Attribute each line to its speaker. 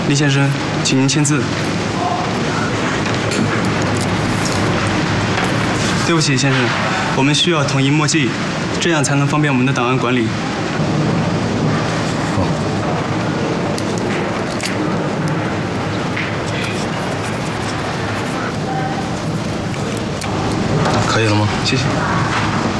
Speaker 1: 李先生，请您签字。对不起，先生，我们需要统一墨迹，这样才能方便我们的档案管理。
Speaker 2: 可以了吗？
Speaker 1: 谢谢。